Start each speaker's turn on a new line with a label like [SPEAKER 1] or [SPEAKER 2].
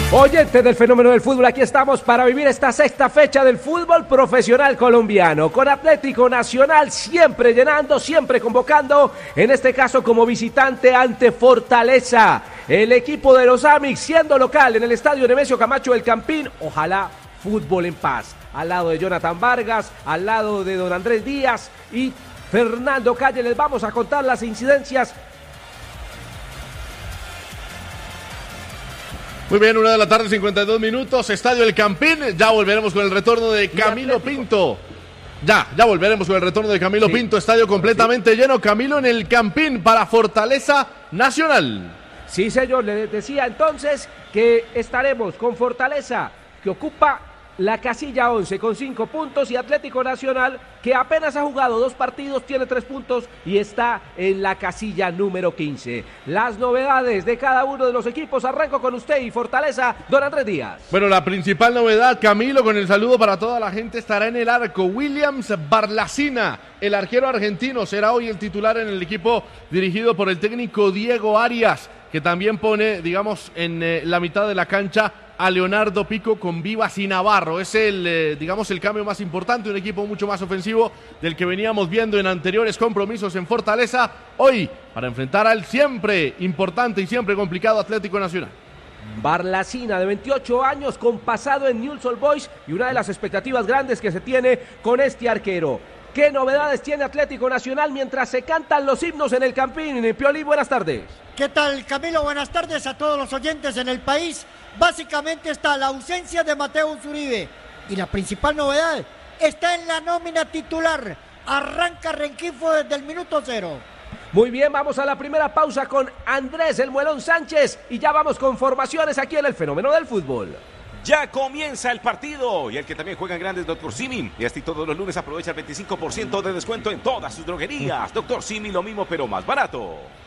[SPEAKER 1] Oyentes del fenómeno del fútbol, aquí estamos para vivir esta sexta fecha del fútbol profesional colombiano, con Atlético Nacional siempre llenando, siempre convocando, en este caso como visitante ante Fortaleza. El equipo de los Amix siendo local en el estadio Nemesio Camacho del Campín, ojalá fútbol en paz, al lado de Jonathan Vargas, al lado de don Andrés Díaz y Fernando Calle. Les vamos a contar las incidencias.
[SPEAKER 2] Muy bien, 1:52 p.m, Estadio El Campín. Ya volveremos con el retorno de Camilo Pinto. Ya volveremos con el retorno de Camilo Pinto. Estadio completamente lleno. Camilo en El Campín para Fortaleza Nacional.
[SPEAKER 1] Sí, señor, le decía entonces que estaremos con Fortaleza, que ocupa la casilla 11 con 5 puntos, y Atlético Nacional, que apenas ha jugado 2 partidos, tiene 3 puntos y está en la casilla número 15. Las novedades de cada uno de los equipos, arranco con usted y Fortaleza, don Andrés Díaz.
[SPEAKER 2] Bueno, la principal novedad, Camilo, con el saludo para toda la gente, estará en el arco Williams Barlacina, el arquero argentino, será hoy el titular en el equipo dirigido por el técnico Diego Arias, que también pone, digamos, en la mitad de la cancha a Leonardo Pico con Vivas y Navarro. Es el cambio más importante, un equipo mucho más ofensivo del que veníamos viendo en anteriores compromisos en Fortaleza, hoy para enfrentar al siempre importante y siempre complicado Atlético Nacional.
[SPEAKER 1] Barlacina, de 28 años, con pasado en Newell's Old Boys, y una de las expectativas grandes que se tiene con este arquero. ¿Qué novedades tiene Atlético Nacional mientras se cantan los himnos en el Campín? Pioli, buenas tardes.
[SPEAKER 3] ¿Qué tal, Camilo? Buenas tardes a todos los oyentes en el país. Básicamente está la ausencia de Mateus Uribe, y la principal novedad está en la nómina titular. Arranca Renquifo desde el minuto 0.
[SPEAKER 1] Muy bien, vamos a la primera pausa con Andrés El Muelón Sánchez y ya vamos con formaciones aquí en el fenómeno del fútbol.
[SPEAKER 4] Ya comienza el partido, y el que también juega en grandes, Dr. Simi. Y así todos los lunes aprovecha el 25% de descuento en todas sus droguerías. Dr. Simi, lo mismo pero más barato.